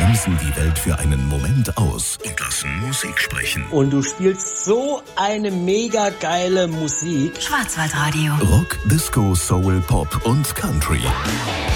bremsen die Welt für einen Moment aus und lassen Musik sprechen. Und du spielst so eine mega geile Musik. Schwarzwaldradio. Rock, Disco, Soul, Pop und Country.